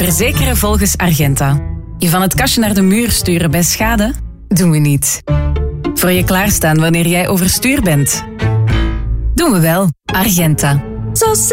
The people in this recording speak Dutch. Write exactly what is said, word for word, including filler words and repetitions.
Verzekeren volgens Argenta. Je van het kastje naar de muur sturen bij schade? Doen we niet. Voor je klaarstaan wanneer jij overstuur bent? Doen we wel. Argenta. Zo